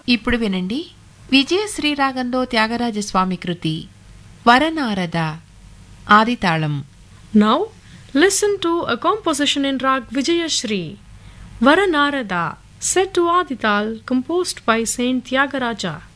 ఇప్పుడు వినండి విజయశ్రీ రాగంలో త్యాగరాజస్వామి కృతి వరనారద ఆదితాళం. Now listen to a composition in Rag Vijayashri, Varanarada, set to Adital, composed by Saint Tyagaraja.